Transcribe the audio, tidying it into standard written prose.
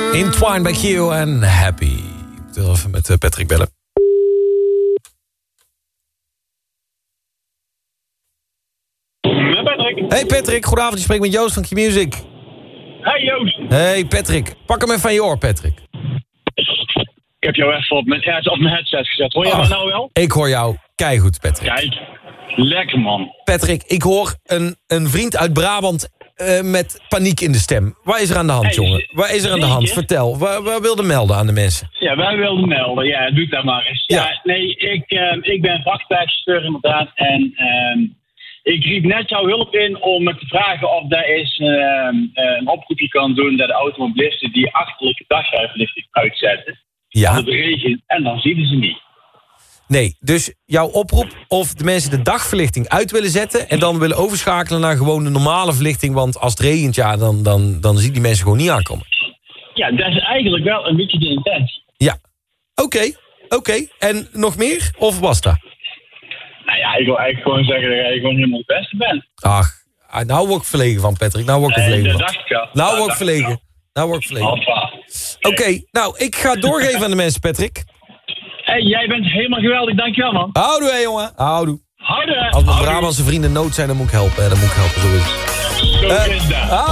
Entwined by Q en Happy. Ik wil even met Patrick bellen. Met Patrick. Hey Patrick, goedenavond. Je spreekt met Joost van Q-Music. Hey Joost. Hey Patrick, pak hem even van je oor, Patrick. Ik heb jou even op mijn headset gezet. Hoor je me nou wel? Ik hoor jou keigoed, Patrick. Kijk, lekker man. Patrick, ik hoor een vriend uit Brabant met paniek in de stem. Waar is er aan de hand, jongen? Waar is er aan de hand? Vertel, waar wilde melden aan de mensen? Ja, wij wilden melden. Ja, doe dat maar eens. Ja, nee, ik ben vrachtwagenchauffeur inderdaad. En ik riep net jouw hulp in om me te vragen of daar eens een oproepje kan doen dat de automobilisten die achterlijke dagrijverlichting uitzetten. Ja. Als het regent en dan zien ze niet. Nee, dus jouw oproep of de mensen de dagverlichting uit willen zetten en dan willen overschakelen naar gewoon de normale verlichting, want als het regent, ja, dan zien die mensen gewoon niet aankomen. Ja, dat is eigenlijk wel een beetje de intentie. Ja, oké. En nog meer? Of was dat? Nou ja, ik wil eigenlijk gewoon zeggen dat jij gewoon helemaal het beste bent. Ach, nou word ik verlegen van, Patrick. Nou word ik verlegen van. Dat dacht ik al. Nou word ik verlegen. Oké, nou, ik ga het doorgeven aan de mensen, Patrick. Hey, jij bent helemaal geweldig. Dankjewel, man. Houdoe, hè, jongen. Houdoe. Houdoe. Als mijn Brabantse vrienden nood zijn, dan moet ik helpen. Zo is het. Zo is dat.